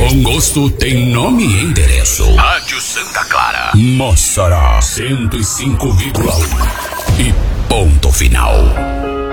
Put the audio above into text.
Bom gosto tem nome e endereço. Rádio Santa Clara, Mossoró 105,1 e ponto final.